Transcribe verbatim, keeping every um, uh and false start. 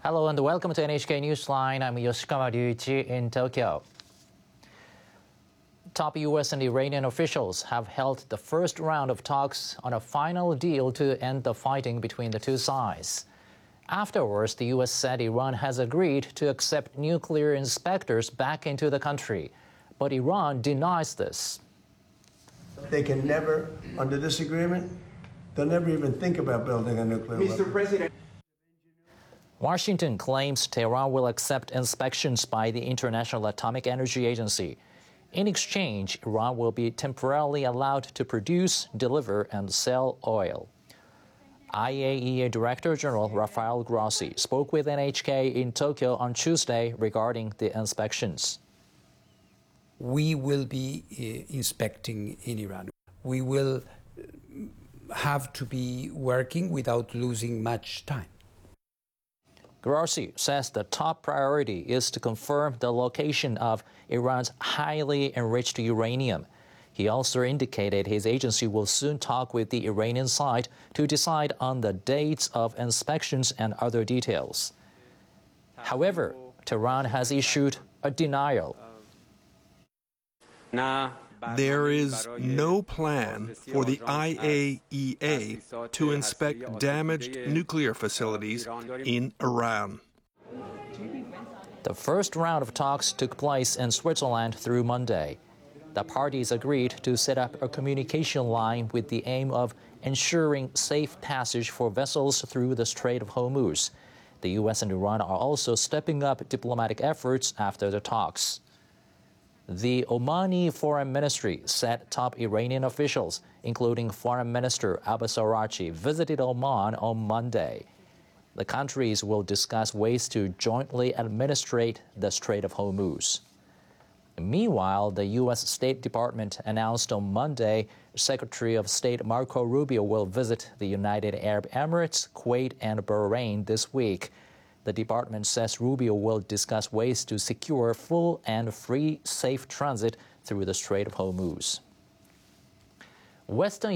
Hello and welcome to N H K Newsline. I'm Yoshikawa Ryuichi in Tokyo. Top U S and Iranian officials have held the first round of talks on a final deal to end the fighting between the two sides. Afterwards, the U S said Iran has agreed to accept nuclear inspectors back into the country, but Iran denies this. They can never, under this agreement, they'll never even think about building a nuclear weapon. Mister President. Washington claims Tehran will accept inspections by the International Atomic Energy Agency. In exchange, Iran will be temporarily allowed to produce, deliver, and sell oil. I A E A Director General Rafael Grossi spoke with N H K in Tokyo on Tuesday regarding the inspections. We will be uh, inspecting in Iran. We will have to be working without losing much time. Grossi says the top priority is to confirm the location of Iran's highly enriched uranium. He also indicated his agency will soon talk with the Iranian side to decide on the dates of inspections and other details. However, Tehran has issued a denial. There is no plan for the I A E A to inspect damaged nuclear facilities in Iran. The first round of talks took place in Switzerland through Monday. The parties agreed to set up a communication line with the aim of ensuring safe passage for vessels through the Strait of Hormuz. The U S and Iran are also stepping up diplomatic efforts after the talks. The Omani Foreign Ministry said top Iranian officials, including Foreign Minister Abbas Araghchi, visited Oman on Monday. The countries will discuss ways to jointly administrate the Strait of Hormuz. Meanwhile, the U S State Department announced on Monday Secretary of State Marco Rubio will visit the United Arab Emirates, Kuwait, and Bahrain this week. The department says Rubio will discuss ways to secure full and free, safe transit through the Strait of Hormuz. Western